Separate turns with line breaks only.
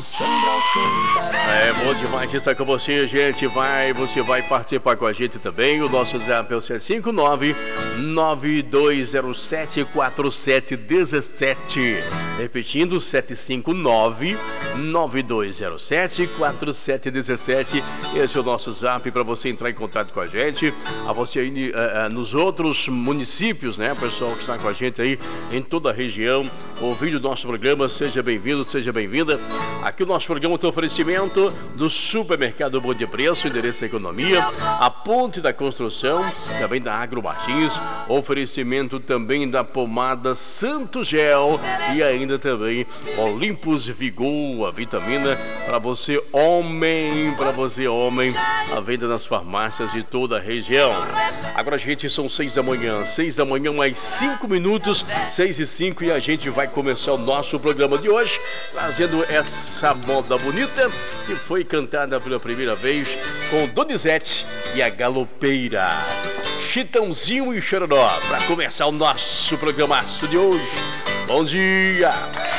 É bom demais estar com você, gente. Você vai participar com a gente também. O nosso zap é o 759-9207-4717. Repetindo, 759-9207-4717. Esse é o nosso zap para você entrar em contato com a gente. A você aí nos outros municípios, né? Pessoal que está com a gente aí em toda a região, ouvindo o nosso programa, seja bem-vindo, seja bem-vinda. Aqui o nosso programa tem oferecimento do Supermercado Bom de Preço, endereço da economia, a Ponte da Construção, também da Agro Martins, oferecimento também da pomada Santo Gel e ainda também Olympus Vigor, a vitamina para você homem, a venda nas farmácias de toda a região. Agora, gente, são 6 da manhã, mais 5 minutos, 6:05, e a gente vai começar o nosso programa de hoje, trazendo essa moda bonita que foi cantada pela primeira vez com Donizete e a Galopeira. Chitãozinho e Chororó, para começar o nosso programaço de hoje. Bom dia!